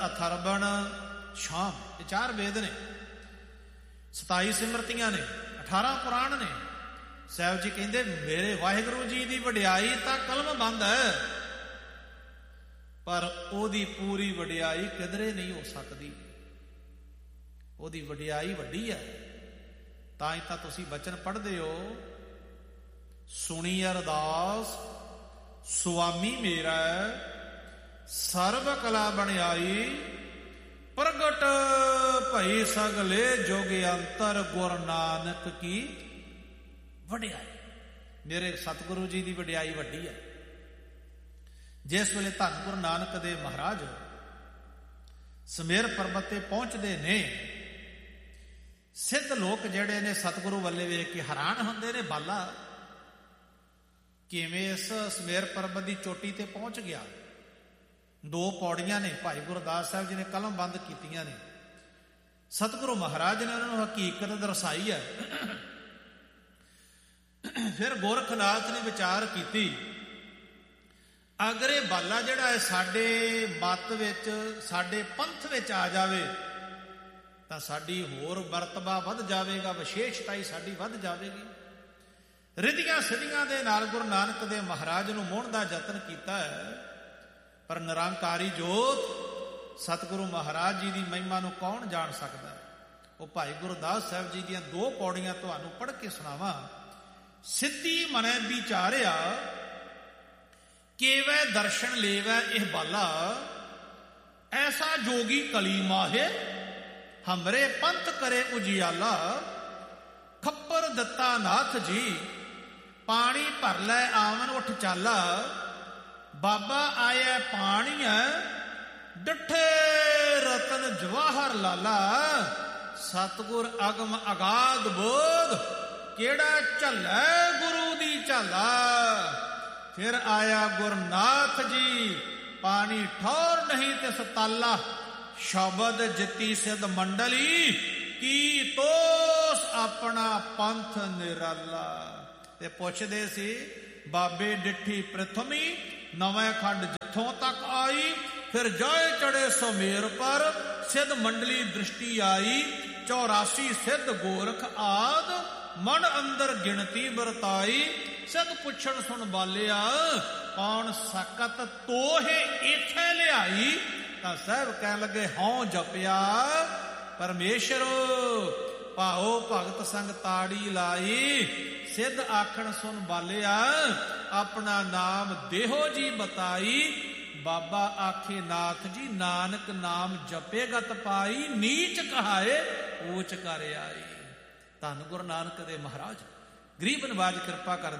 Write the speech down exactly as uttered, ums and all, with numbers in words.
ਅਥਰਵਣ ਸ਼ਾਮ, ਇਹ ਚਾਰ ਵੇਦ ਨੇ, ਸਤਾਈ ਸਿਮਰਤੀਆਂ ਨੇ, ਅਠਾਰਾਂ ਪੁਰਾਣ ਨੇ। ਸਾਹਿਬ ਜੀ ਕਹਿੰਦੇ ਮੇਰੇ ਵਾਹਿਗੁਰੂ ਜੀ ਦੀ ਵਡਿਆਈ ਤਾਂ ਕਲਮ ਬੰਦ ਹੈ, ਪਰ ਉਹਦੀ ਪੂਰੀ ਵਡਿਆਈ ਕਿਧਰੇ ਨਹੀਂ ਹੋ ਸਕਦੀ। ਉਹਦੀ ਵਡਿਆਈ ਵੱਡੀ ਹੈ। ਤਾਂ ਹੀ ਤਾਂ ਤੁਸੀਂ ਬਚਨ ਪੜ੍ਹਦੇ ਹੋ, ਸੁਣੀ ਅਰਦਾਸ ਸੁਆਮੀ ਮੇਰਾ ਸਰਬ ਕਲਾ ਬਣਾਈ, ਪ੍ਰਗਟ ਭਈ ਸਗਲੇ ਜੋਗ ਅੰਤਰ ਗੁਰ ਨਾਨਕ ਕੀ ਵਡਿਆਈ। ਮੇਰੇ ਸਤਿਗੁਰੂ ਜੀ ਦੀ ਵਡਿਆਈ ਵੱਡੀ ਹੈ। ਜਿਸ ਵੇਲੇ ਧੰਨ ਗੁਰੂ ਨਾਨਕ ਦੇਵ ਮਹਾਰਾਜ ਸਮੇਰ ਪਰਬਤ ਤੇ ਪਹੁੰਚਦੇ ਨੇ, ਸਿੱਧ ਲੋਕ ਜਿਹੜੇ ਨੇ ਸਤਿਗੁਰੂ ਵੱਲੇ ਵੇਖ ਕੇ ਹੈਰਾਨ ਹੁੰਦੇ ਨੇ, ਬਾਲਾ ਕਿਵੇਂ ਇਸ ਸਮੇਰ ਪਰਬਤ ਦੀ ਚੋਟੀ ਤੇ ਪਹੁੰਚ ਗਿਆ। ਦੋ ਪੌੜੀਆਂ ਨੇ, ਭਾਈ ਗੁਰਦਾਸ ਸਾਹਿਬ ਜੀ ਨੇ ਕਲਮ ਬੰਦ ਕੀਤੀਆਂ ਨੇ। ਸਤਿਗੁਰੂ ਮਹਾਰਾਜ ਨੇ ਉਹਨਾਂ ਨੂੰ ਹਕੀਕਤ ਦਰਸਾਈ ਹੈ। ਫਿਰ ਗੋਰਖਨਾਥ ਨੇ ਵਿਚਾਰ ਕੀਤੀ, ਅਗਰ ਇਹ ਬਾਲਾ ਜਿਹੜਾ ਹੈ ਸਾਡੇ ਮੱਤ ਵਿੱਚ, ਸਾਡੇ ਪੰਥ ਵਿੱਚ ਆ ਜਾਵੇ ਤਾਂ ਸਾਡੀ ਹੋਰ ਮਰਤਬਾ ਵੱਧ ਜਾਵੇਗਾ, ਵਿਸ਼ੇਸ਼ਤਾਈ ਸਾਡੀ ਵੱਧ ਜਾਵੇਗੀ। ਰਿਧੀਆਂ ਸਿੱਧੀਆਂ ਦੇ ਨਾਲ ਗੁਰੂ ਨਾਨਕ ਦੇਵ ਮਹਾਰਾਜ ਨੂੰ ਮੋਹਣ ਦਾ ਯਤਨ ਕੀਤਾ ਹੈ, ਪਰ ਨਿਰੰਕਾਰੀ ਜੋਤ ਸਤਿਗੁਰੂ ਮਹਾਰਾਜ ਜੀ ਦੀ ਮਹਿਮਾ ਨੂੰ ਕੌਣ ਜਾਣ ਸਕਦਾ। ਉਹ ਭਾਈ ਗੁਰਦਾਸ ਸਾਹਿਬ ਜੀ ਦੀਆਂ ਦੋ ਪੌੜੀਆਂ ਤੁਹਾਨੂੰ ਪੜ੍ਹ ਕੇ ਸੁਣਾਵਾਂ। ਸਿੱਧੀ ਮਨੈ ਵਿਚਾਰਿਆ ਕੇਵੈ ਦਰਸ਼ਨ ਲੇਵੈ ਇਹ ਬਾਲਾ, ਐਸਾ ਜੋਗੀ ਕਲੀ ਮਾਹੇ ਹਮਰੇ ਪੰਥ ਕਰੇ ਉਜਿਆਲਾ। ਖੱਪਰ ਦਿੱਤਾ ਨਾਥ ਜੀ ਪਾਣੀ ਭਰ ਲੈ ਆਵਨ ਉੱਠ ਚਾਲਾ, ਬਾਬਾ ਆਇਆ ਪਾਣੀਐ ਡਿਠੇ ਰਤਨ ਜਵਾਹਰ ਲਾਲਾ। ਸਤਿਗੁਰ ਅਗਮ ਅਗਾਧ ਬੋਧ ਕਿਹੜਾ ਝੱਲੈ ਗੁਰੂ ਦੀ ਝਾਲਾ। ਫਿਰ ਆਇਆ ਗੁਰਨਾਥ ਜੀ ਪਾਣੀ ਠੌਰ ਨਹੀਂ ਤਿਸ ਤਾਲਾ, ਸ਼ਬਦ ਜਿੱਤੀ ਸਿੱਧ ਮੰਡਲੀ ਕੀ ਤੋਸ ਆਪਣਾ ਪੰਥ ਨਿਰਾਲਾ। ਤੇ ਪੁੱਛਦੇ ਸੀ ਬਾਬੇ ਡਿੱਠੀ ਪ੍ਰਥਮੀ ਨਵੇਂ ਖੰਡ ਜਿੱਥੋਂ ਤੱਕ ਆਈ, ਫਿਰ ਜਾਏ ਚੜੇ ਸੁਮੇਰ ਪਰ ਸਿੱਧ ਮੰਡਲੀ ਦ੍ਰਿਸ਼ਟੀ ਆਈ। ਚੌਰਾਸੀ ਸਿੱਧ ਗੋਰਖ ਆਦ ਮਨ ਅੰਦਰ ਗਿਣਤੀ ਵਰਤਾਈ। ਸਿੱਧ ਪੁੱਛਣ ਸੁਣ ਬਾਲਿਆ ਕੌਣ ਸਕਤ ਤੋਹੇ ਇੱਥੇ ਲਿਆਈ। ਤਾਂ ਸਾਹਿਬ ਕਹਿਣ ਲੱਗੇ ਹਉ ਜਪਿਆ ਪਰਮੇਸ਼ਰ, ਭਾਓ ਭਗਤ ਸੰਗ ਤਾੜੀ ਲਾਈ। ਸਿੱਧ ਆਖਣ ਸੁਣ ਬਾਲਿਆ ਆਪਣਾ ਨਾਮ ਦੇਹੋ ਜੀ ਬਤਾਈ। ਬਾਬਾ ਆਖੇ ਨਾਥ ਜੀ ਨਾਨਕ ਨਾਮ ਜਪੇ ਗਤ ਪਾਈ, ਨੀਚ ਕਹਾਏ ਊਚ ਕਰ ਆਈ। ਧੰਨ ਗੁਰੂ ਨਾਨਕ ਦੇ ਮਹਾਰਾਜ ਗਰੀਬ ਨਵਾਜ ਕਿਰਪਾ ਕਰ